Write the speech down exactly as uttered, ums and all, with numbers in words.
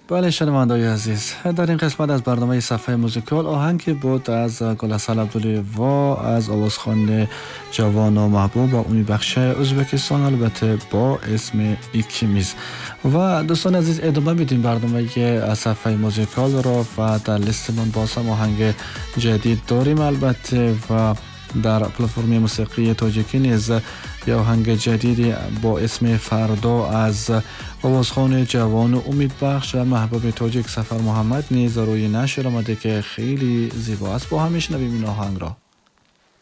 بله شنوندگان عزیز، در این قسمت از برنامه صفحه موزیکال آهنگی بود از گل‌حسن عبدالله‌وا از آوازخوان جوان و محبوب و امید بخش ازبکستان، البته با اسم ایکیمیز. و دوستان عزیز ادامه میدیم برنامه صفحه موزیکال را و در لیستمان باز هم آهنگ جدید داریم البته، و در پلتفرم موسیقی تاجیکی نیز یه آهنگ جدیدی با اسم فردا از آوازخوان جوان و امید بخش و محبوب تاجیک سفر محمد نیز روی نشر آمده که خیلی زیبا است. با هم میشنویم این آهنگ را.